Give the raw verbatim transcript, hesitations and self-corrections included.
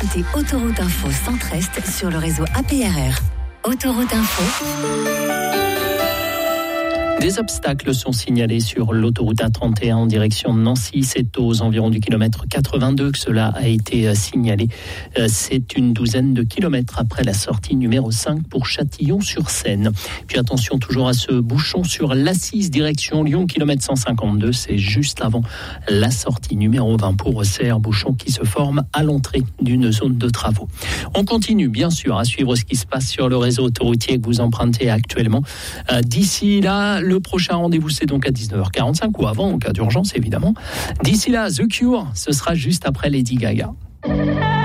écoutez Autoroute Info Centre-Est sur le réseau A P R R. Autoroute Info. Des obstacles sont signalés sur l'autoroute A trente et un en direction de Nancy. C'est aux environs du kilomètre quatre-vingt-deux que cela a été signalé. C'est une douzaine de kilomètres après la sortie numéro cinq pour Châtillon-sur-Seine. Puis attention toujours à ce bouchon sur l'A six direction Lyon, kilomètre cent cinquante-deux. C'est juste avant la sortie numéro vingt pour Auxerre, bouchon qui se forme à l'entrée d'une zone de travaux. On continue bien sûr à suivre ce qui se passe sur le réseau autoroutier que vous empruntez actuellement. D'ici là, le prochain rendez-vous, c'est donc à dix-neuf heures quarante-cinq ou avant, en cas d'urgence évidemment. D'ici là, The Cure, ce sera juste après Lady Gaga.